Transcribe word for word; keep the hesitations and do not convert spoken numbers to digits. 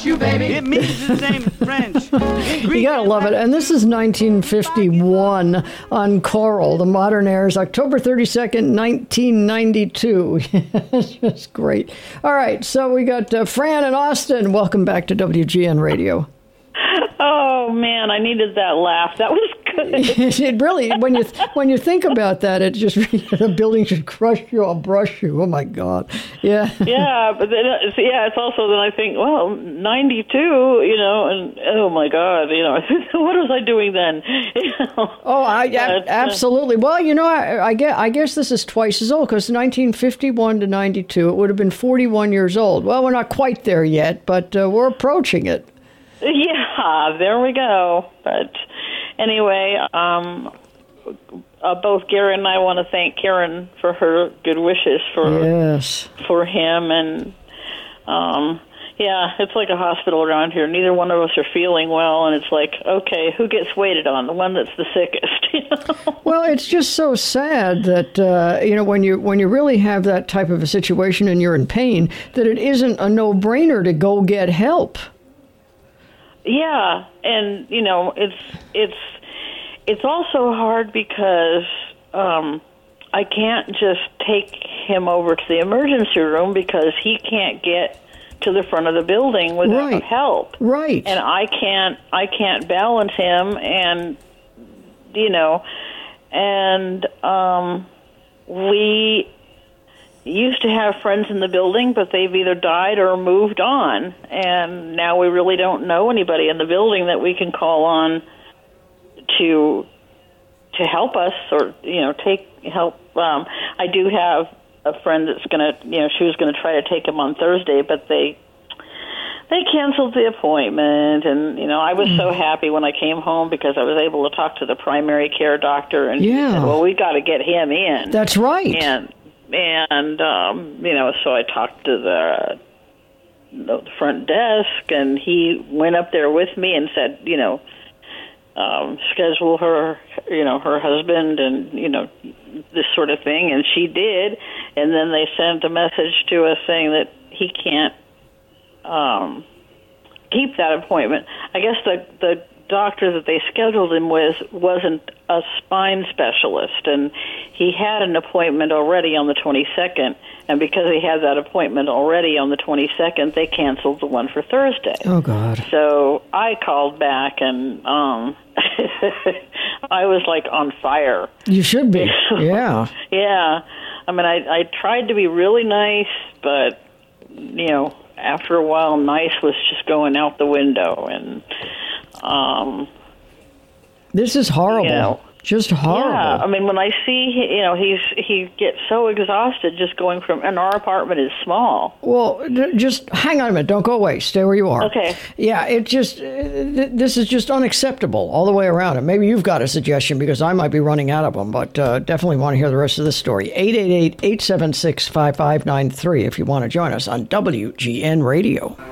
You, baby. It means the same in French. You gotta love it. And this is nineteen fifty-one on Coral, the Modern Airs, October thirty-second, nineteen ninety-two. It's just great. All right, so we got uh, Fran and Austin. Welcome back to W G N Radio. Oh man, I needed that laugh. That was good. It really, when you when you think about that, it just the building should crush you or brush you. Oh my God, yeah. Yeah, but then it's, yeah, it's also then I think, well, ninety-two, you know, and oh my God, you know, what was I doing then? You know? Oh, I, I absolutely. Well, you know, I, I guess I guess this is twice as old because nineteen fifty-one to ninety-two, it would have been forty-one years old. Well, we're not quite there yet, but uh, we're approaching it. Yeah, there we go. But anyway, um, uh, both Gary and I want to thank Karen for her good wishes for yes. for him. And um, yeah, it's like a hospital around here. Neither one of us are feeling well, and it's like, okay, who gets waited on? The one that's the sickest. You know? Well, it's just so sad that uh, you know when you when you really have that type of a situation and you're in pain, that it isn't a no-brainer to go get help. Yeah, and you know, it's it's it's also hard because um, I can't just take him over to the emergency room because he can't get to the front of the building without right. help. Right. And I can't I can't balance him, and you know, and um, we used to have friends in the building, but they've either died or moved on, and now we really don't know anybody in the building that we can call on to to help us or you know take help. Um, I do have a friend that's gonna you know she was gonna try to take him on Thursday, but they they canceled the appointment, and you know I was so happy when I came home because I was able to talk to the primary care doctor, and yeah. he said, well, we got to get him in. That's right. And And, um, you know, so I talked to the, the front desk, and he went up there with me and said, you know, um, schedule her, you know, her husband and, you know, this sort of thing. And she did. And then they sent a message to us saying that he can't um, keep that appointment. I guess the, the doctor that they scheduled him with wasn't a spine specialist, and he had an appointment already on the twenty-second, and because he had that appointment already on the twenty-second, they canceled the one for Thursday. Oh, God. So I called back, and um, I was, like, on fire. You should be, yeah. Yeah. I mean, I, I tried to be really nice, but, you know, after a while, nice was just going out the window, and Um, this is horrible. You know, just horrible. Yeah, I mean, when I see, you know, he's he gets so exhausted just going from, and our apartment is small. Well, just hang on a minute. Don't go away. Stay where you are. Okay. Yeah, it just, this is just unacceptable all the way around. And maybe you've got a suggestion because I might be running out of them, but uh, definitely want to hear the rest of this story. eight eight eight, eight seven six, five five nine three if you want to join us on W G N Radio.